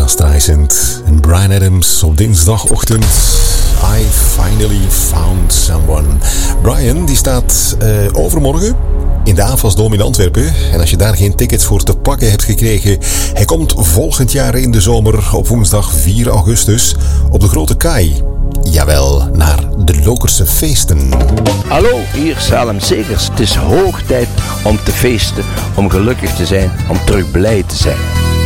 Barbara Streisand en Bryan Adams op dinsdagochtend. I finally found someone. Bryan die staat overmorgen in de AFAS-dom in Antwerpen. En als je daar geen tickets voor te pakken hebt gekregen, hij komt volgend jaar in de zomer op woensdag 4 augustus op de Grote Kaai. Jawel, naar de Lokerse feesten. Hallo, hier Salem Segers. Het is hoog tijd om te feesten, om gelukkig te zijn, om terug blij te zijn.